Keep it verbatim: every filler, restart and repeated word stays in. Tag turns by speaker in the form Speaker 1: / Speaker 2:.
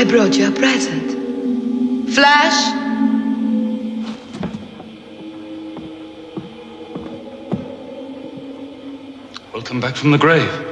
Speaker 1: I brought you a present. Flash?
Speaker 2: Welcome back from the grave.